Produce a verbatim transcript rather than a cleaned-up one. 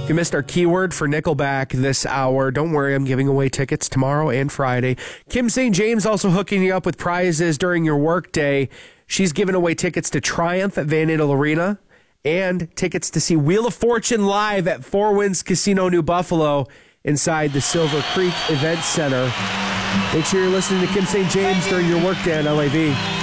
If you missed our keyword for Nickelback this hour, don't worry, I'm giving away tickets tomorrow and Friday. Kim Saint James also hooking you up with prizes during your workday. She's giving away tickets to Triumph at Van Andel Arena and tickets to see Wheel of Fortune live at Four Winds Casino New Buffalo inside the Silver Creek Event Center. Make sure you're listening to Kim Saint James during your workday on L A V.